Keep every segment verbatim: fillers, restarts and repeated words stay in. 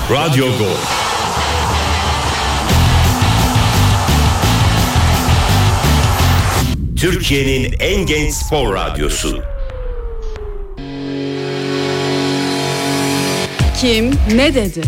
Radyo Gol. Türkiye'nin en genç spor radyosu. Kim ne dedi?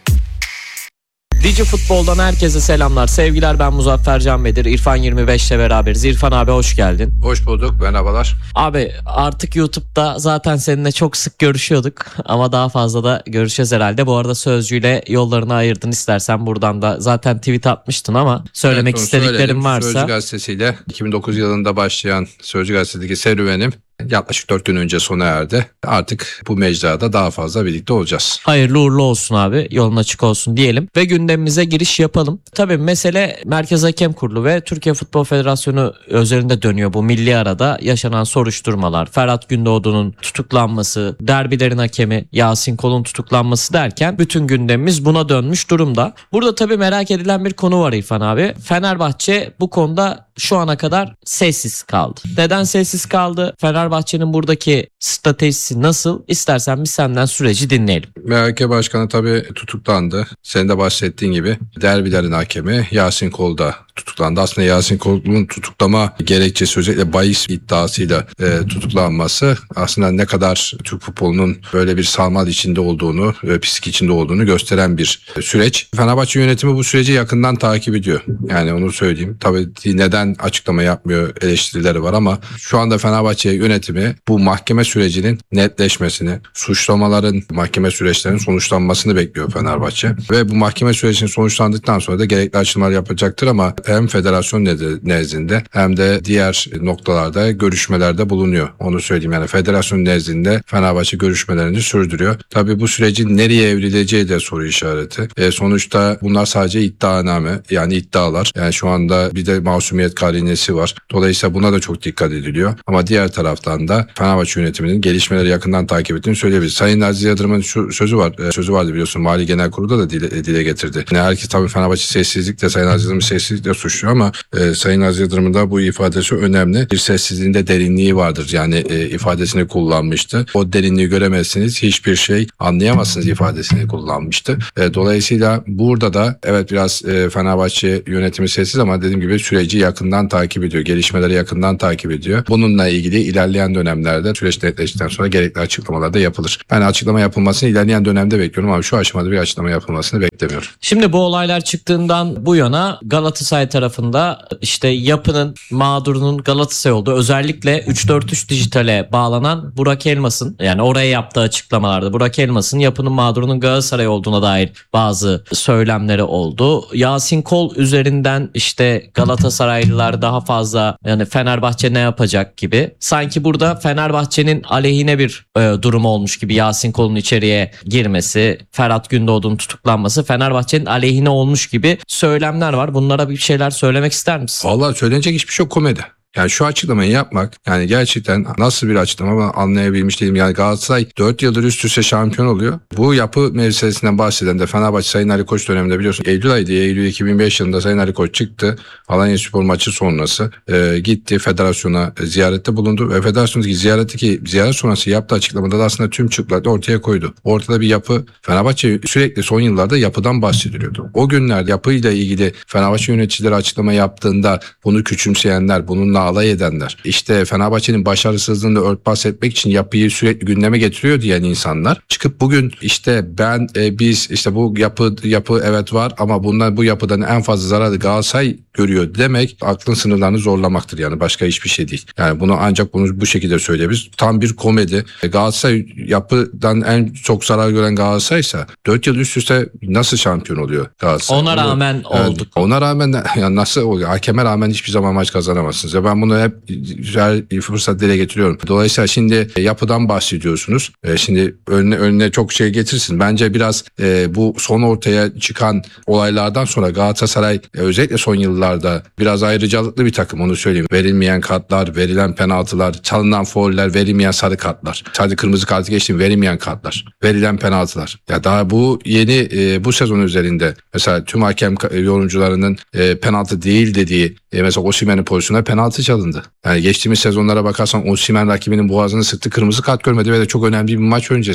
Digi Futbol'dan herkese selamlar, sevgiler. Ben Muzaffer Can Bedir, İrfan yirmi beş ile beraberiz. İrfan abi hoş geldin. Hoş bulduk, merhabalar. Abi artık YouTube'da zaten seninle çok sık görüşüyorduk ama daha fazla da görüşeceğiz herhalde. Bu arada Sözcü'yle yollarını ayırdın, istersen buradan da zaten tweet atmıştın ama söylemek evet, istediklerin söyledim. varsa. Sözcü gazetesiyle iki bin dokuz yılında başlayan Sözcü gazetedeki serüvenim yaklaşık dört gün önce sona erdi. Artık bu mecrada daha fazla birlikte olacağız. Hayırlı uğurlu olsun abi. Yolun açık olsun diyelim. Ve gündemimize giriş yapalım. Tabii mesele Merkez Hakem Kurulu ve Türkiye Futbol Federasyonu üzerinde dönüyor bu milli arada yaşanan soruşturmalar. Ferhat Gündoğdu'nun tutuklanması, derbilerin hakemi Yasin Kol'un tutuklanması derken bütün gündemimiz buna dönmüş durumda. Burada tabii merak edilen bir konu var İrfan abi. Fenerbahçe bu konuda şu ana kadar sessiz kaldı. Neden sessiz kaldı? Fenerbahçe'nin buradaki stratejisi nasıl? İstersen biz senden süreci dinleyelim. M H K Başkanı tabii tutuklandı. Senin de bahsettiğin gibi derbilerin hakemi Yasin Kol da tutuklandı. Aslında Yasin Kol'un tutuklama gerekçesi özellikle bahis iddiasıyla e, tutuklanması aslında ne kadar Türk futbolunun böyle bir sarmal içinde olduğunu, e, pislik içinde olduğunu gösteren bir süreç. Fenerbahçe yönetimi bu süreci yakından takip ediyor. Yani onu söyleyeyim. Tabii neden açıklama yapmıyor eleştirileri var ama şu anda Fenerbahçe yönetimi bu mahkeme sürecinin netleşmesini, suçlamaların mahkeme süreçlerinin sonuçlanmasını bekliyor Fenerbahçe. Ve bu mahkeme sürecinin sonuçlandıktan sonra da gerekli açılımlar yapacaktır ama hem federasyon nezdinde hem de diğer noktalarda görüşmelerde bulunuyor. Onu söyleyeyim, yani federasyon nezdinde Fenerbahçe görüşmelerini sürdürüyor. Tabii bu sürecin nereye evrileceği de soru işareti. E, sonuçta bunlar sadece iddianame, yani iddialar. Yani şu anda bir de masumiyet karinesi var. Dolayısıyla buna da çok dikkat ediliyor. Ama diğer taraftan da Fenerbahçe yönetiminin gelişmeleri yakından takip ettiğini söyleyebiliriz. Sayın Aziz Yıldırım'ın şu sözü var. E, sözü vardı biliyorsun. Mali Genel Kurulu'da da dile, dile getirdi. Yani herkes tabii Fenerbahçe sessizlikle, Sayın Aziz Yıldırım'ı sessizlikle suçluyor ama e, Sayın Aziz Yıldırım'ın da bu ifadesi önemli. Bir sessizliğinde derinliği vardır. Yani e, ifadesini kullanmıştı. O derinliği göremezsiniz, hiçbir şey anlayamazsınız ifadesini kullanmıştı. E, dolayısıyla burada da evet biraz e, Fenerbahçe yönetimi sessiz ama dediğim gibi süreci yakından takip ediyor. Gelişmeleri yakından takip ediyor. Bununla ilgili ilerleyen dönemlerde süreç netleştikten sonra gerekli açıklamalar da yapılır. Ben açıklama yapılmasını ilerleyen dönemde bekliyorum ama şu aşamada bir açıklama yapılmasını beklemiyorum. Şimdi bu olaylar çıktığından bu yana Galatasaray tarafında işte yapının mağdurunun Galatasaray olduğu, özellikle üç dört üç Dijital'e bağlanan Burak Elmas'ın, yani oraya yaptığı açıklamalarda Burak Elmas'ın yapının mağdurunun Galatasaray olduğuna dair bazı söylemleri oldu. Yasin Kol üzerinden işte Galatasaraylılar daha fazla, yani Fenerbahçe ne yapacak gibi. Sanki burada Fenerbahçe'nin aleyhine bir e, durum olmuş gibi Yasin Kol'un içeriye girmesi, Ferhat Gündoğdu'nun tutuklanması Fenerbahçe'nin aleyhine olmuş gibi söylemler var. Bunlara bir şeyler söylemek ister misin? Vallahi söylenecek hiçbir şey yok, komedi. Yani şu açıklamayı yapmak, yani gerçekten nasıl bir açıklama ben anlayabilmiş değilim. Yani Galatasaray dört yıldır üst üste şampiyon oluyor. Bu yapı meselesinden bahseden de Fenerbahçe Sayın Ali Koç döneminde biliyorsun Eylül ayıydı. Eylül iki bin beş yılında Sayın Ali Koç çıktı. Alanyaspor maçı sonrası e, gitti federasyona e, ziyarette bulundu ve federasyondaki ziyaretteki ziyaret sonrası yaptığı açıklamada da aslında tüm çıplaklığı ortaya koydu. Ortada bir yapı, Fenerbahçe sürekli son yıllarda yapıdan bahsediliyordu. O günlerde yapıyla ilgili Fenerbahçe yöneticileri açıklama yaptığında bunu küçümseyenler, bununla alay edenler, işte Fenerbahçe'nin başarısızlığını örtbas etmek için yapıyı sürekli gündeme getiriyor diyen insanlar çıkıp bugün işte ben e, biz işte bu yapı yapı evet var ama bundan bu yapıdan en fazla zararı Galatasaray görüyor demek aklın sınırlarını zorlamaktır, yani başka hiçbir şey değil. Yani bunu ancak bunu bu şekilde söyleyebiliriz. Tam bir komedi. E, Galatasaray yapıdan en çok zarar gören Galatasaray'sa dört yıl üst üste nasıl şampiyon oluyor Galatasaray? Ona rağmen yani, olduk. Ona rağmen yani nasıl oluyor? Hakeme rağmen hiçbir zaman maç kazanamazsınız. Ya ben bunu hep güzel fırsat dile getiriyorum. Dolayısıyla şimdi yapıdan bahsediyorsunuz. E, şimdi önüne, önüne çok şey getirsin. Bence biraz e, bu son ortaya çıkan olaylardan sonra Galatasaray e, özellikle son yıllarda biraz ayrıcalıklı bir takım, onu söyleyeyim. Verilmeyen kartlar, verilen penaltılar, çalınan fauller, verilmeyen sarı kartlar. Sadece kırmızı kartı geçtim, verilmeyen kartlar, verilen penaltılar. Ya daha bu yeni e, bu sezon üzerinde mesela tüm hakem yorumcularının e, penaltı değil dediği e, mesela Osimhen'in pozisyonuna penaltı çalındı. Yani geçtiğimiz sezonlara bakarsan Osimhen rakibinin boğazını sıktı, kırmızı kart görmedi ve de çok önemli bir maç öncesi.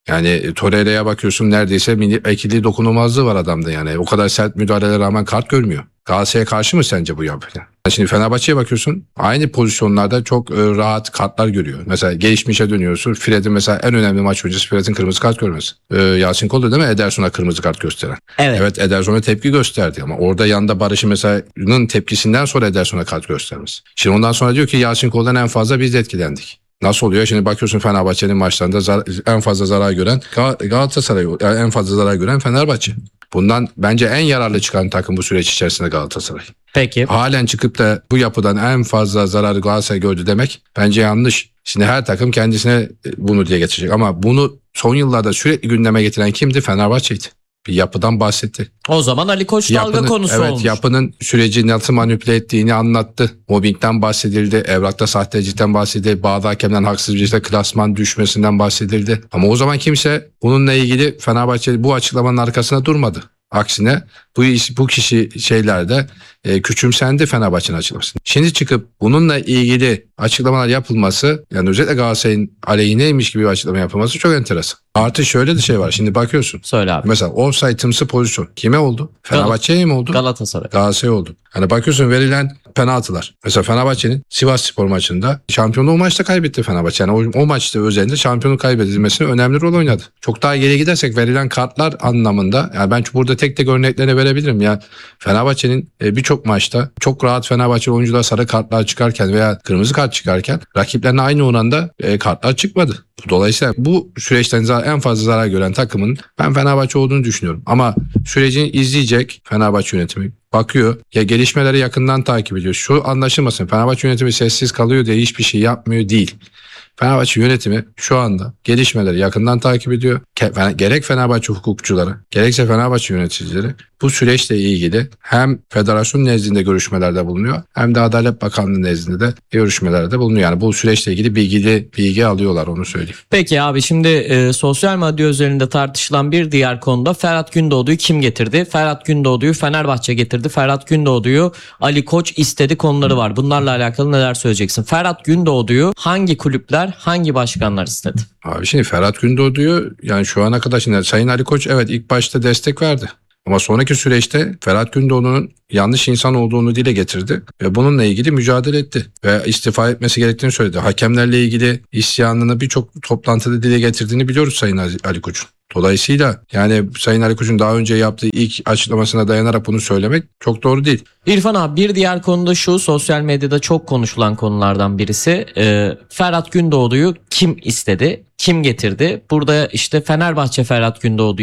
Yani Torreira'ya bakıyorsun neredeyse milletvekilliği dokunulmazlığı var adamda yani. O kadar sert müdahalelere rağmen kart görmüyor. Galatasaray'a karşı mı sence bu yapı? Yani şimdi Fenerbahçe'ye bakıyorsun aynı pozisyonlarda çok e, rahat kartlar görüyor. Mesela gelişmişe dönüyorsun. Fred'in mesela en önemli maç öncesi Fred'in kırmızı kart görmesi. E, Yasin Kolda değil mi Ederson'a kırmızı kart gösteren? Evet. Evet Ederson'a tepki gösterdi ama orada yanında Barış'ın mesa'nın tepkisinden sonra Ederson'a kart göstermesi. Şimdi ondan sonra diyor ki Yasin Kol'dan en fazla biz de etkilendik. Nasıl oluyor? Şimdi bakıyorsun Fenerbahçe'nin maçlarında zar- en fazla zarar gören Gal- Galatasaray, yani en fazla zarar gören Fenerbahçe. Bundan bence en yararlı çıkan takım bu süreç içerisinde Galatasaray. Peki. Halen çıkıp da bu yapıdan en fazla zararı Galatasaray gördü demek bence yanlış. Şimdi her takım kendisine bunu diye getirecek ama bunu son yıllarda sürekli gündeme getiren kimdi? Fenerbahçe'ydi. Bir yapıdan bahsetti. O zaman Ali Koç dalga Yapının, konusu evet, olmuş. yapının süreci nasıl manipüle ettiğini anlattı. Mobbingden bahsedildi, evrakta sahtecilikten bahsedildi, bazı hakemden haksız bir şekilde klasman düşmesinden bahsedildi. Ama o zaman kimse bununla ilgili Fenerbahçe bu açıklamanın arkasına durmadı. Aksine bu iş, bu kişi şeylerde e, küçümsendi Fenerbahçe'nin açıklaması. Şimdi çıkıp bununla ilgili açıklamalar yapılması, yani özellikle Galatasaray'ın aleyhineymiş gibi bir açıklama yapılması çok enteresan. Artı şöyle de şey var. Şimdi bakıyorsun. Söyle abi. Mesela offside'ımsı pozisyon kime oldu? Fenerbahçe'ye mi oldu? Galatasaray. Galatasaray oldu. Hani bakıyorsun verilen penaltılar. Mesela Fenerbahçe'nin Sivasspor maçında şampiyonluğu o maçta kaybetti Fenerbahçe. Yani o, o maçta özelinde şampiyonluk kaybedilmesine önemli rol oynadı. Çok daha geri gidersek verilen kartlar anlamında yani ben burada tek tek örneklerini verebilirim. Yani Fenerbahçe'nin birçok maçta çok rahat Fenerbahçe oyuncular sarı kartlar çıkarken veya kırmızı kart çıkarken rakiplerine aynı oranda kartlar çıkmadı. Dolayısıyla bu süreçten en fazla zarar gören takımın ben Fenerbahçe olduğunu düşünüyorum. Ama sürecini izleyecek Fenerbahçe yönetimi bakıyor ya gelişmeleri yakından takip ediyor. Şu anlaşılmasın Fenerbahçe yönetimi sessiz kalıyor diye hiçbir şey yapmıyor değil. Fenerbahçe yönetimi şu anda gelişmeleri yakından takip ediyor. Gerek Fenerbahçe hukukçuları, gerekse Fenerbahçe yöneticileri bu süreçle ilgili hem federasyon nezdinde görüşmelerde bulunuyor hem de Adalet Bakanlığı nezdinde de görüşmelerde bulunuyor. Yani bu süreçle ilgili bilgili bilgi alıyorlar onu söyleyeyim. Peki abi şimdi e, sosyal medya üzerinde tartışılan bir diğer konuda Ferhat Gündoğdu'yu kim getirdi? Ferhat Gündoğdu'yu Fenerbahçe getirdi. Ferhat Gündoğdu'yu Ali Koç istedi konuları var. Bunlarla alakalı neler söyleyeceksin? Ferhat Gündoğdu'yu hangi kulüpler, hangi başkanlar istedi? Abi şimdi Ferhat Gündoğdu'yu yani şu ana kadar şimdi Sayın Ali Koç evet ilk başta destek verdi. Ama sonraki süreçte Ferhat Gündoğdu'nun yanlış insan olduğunu dile getirdi ve bununla ilgili mücadele etti ve istifa etmesi gerektiğini söyledi. Hakemlerle ilgili isyanını birçok toplantıda dile getirdiğini biliyoruz Sayın Ali Koç'un. Dolayısıyla yani Sayın Ali Koç'un daha önce yaptığı ilk açıklamasına dayanarak bunu söylemek çok doğru değil. İrfan abi bir diğer konu da şu sosyal medyada çok konuşulan konulardan birisi. Ee, Ferhat Gündoğdu'yu kim istedi? Kim getirdi? Burada işte Fenerbahçe Ferhat Gündoğdu'yu